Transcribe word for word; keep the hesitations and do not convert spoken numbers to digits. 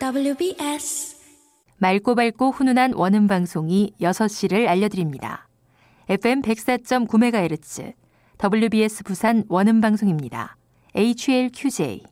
더블유비에스 맑고 밝고 훈훈한 원음 방송이 여섯 시를 알려드립니다. 에프엠 백사 점 구 메가헤르츠 더블유비에스 부산 원음 방송입니다. 에이치엘큐제이